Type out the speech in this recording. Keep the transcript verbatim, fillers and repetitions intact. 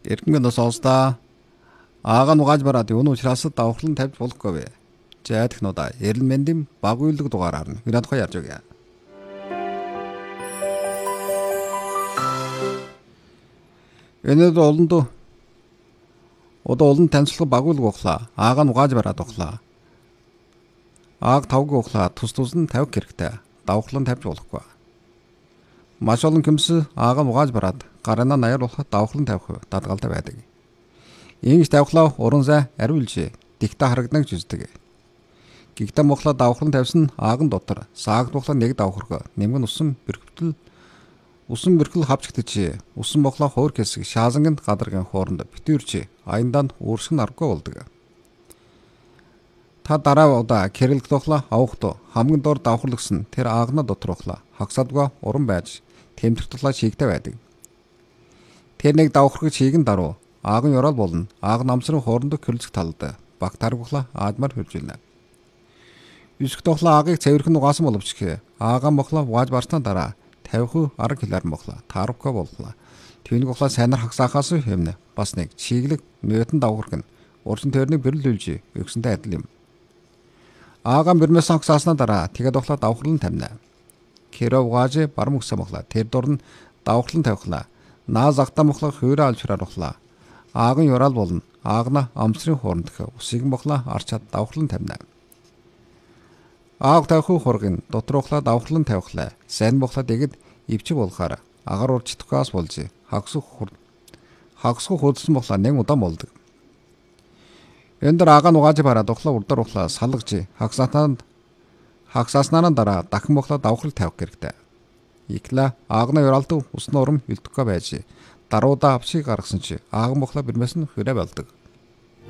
Эргэн нас олсдаа аага нугааж бараад юуны учраас давхлан тавьж болохгүй вэ? За технодаа эрэл мэндийн баг үйлдэх дугаараар нь ирээд хоо ярьж өгье. Энэд олондоо одоо олон танилцлага баг үйлдэх ухлаа. Аага нугааж бараад ухлаа. Ааг тавг ухлаа тус тус нь тавих хэрэгтэй. Давхлан тавьж болохгүй. Маш олон хүмүүс аага нугааж бараад гараа наяар болоход давхлан тавих дадгалтай байдаг. Ингэж тавхлаа уран зай ариулж дигтэ харагдан гэж үздэг. Гигтэ мохлоо давхлан тавьсан ааган дотор саагт мохлоо нэг давхарга нэмгэн усан бэрхвтэл усан бэрхэл хавчгдчих. Усан мохлоо хуур хэсэг шаазанганд гадаргын хооронд битүүрч аянданд үүрсгэн аргагүй болдог. Та дараа удаа кэрэлт тухлаа авахто хамгийн дор давхарлагсан тэр аагна доторхлаа хагсадгаа уран байж тэмдэгтлээ шигтэй байдаг. Тэр нэг давхаргыг шигэн даруу ааган ёрол болно. Ааг намсрын хоорондох кэрлэг талд баг таргуулаа аадмар хөржүүлнэ. Үсэг тухлаа аагийг цэвэрхэн угаасан боловч аагаан мохлоо угааж барснаа дараа тавих арга хэлээр мохлоо таарвка боллоо. Түүнийг ухлаа сайнаар хагсаахаас хэмнэ. Бас нэг чиглэг нөтөн давхарг нь урчин тойрныг бэрэлүүлж өгсөнтэй адил юм. Аагаан бэрмээс хагсааснаа дараа тэгээд ухлаа давхарлан тавина. Кэро угааж барам өгсөн мохлоо тэр дор нь давхарлан тавихлаа. Наа загтаа мохлоо хуураа алжраар ухлаа. Ааган ёрал болно. Аагна амсрын хоорондох усыг мохлоо арчаад давхарлан тавина. Ааг тавих хургын доторхлоо давхарлан тавихлаа. Сайн мохлоо дэгэд ивч болохаар агаар урчдахаас болж хагсах хур хагсах худсан мохлоо нэг удаан болдог. Эндэр аагаа нугааж бараад ухлаа урдаар ухлаа салгаж хагсаатанд хагсааснаа дараа дахин мохлоо давхрал тавих хэрэгтэй. Икла аагна ёралд усны урам үлдэхгүй байж даруудаа авчиг гаргасан чи ааган мохлоо бэрмээс нь хүрээ болдог.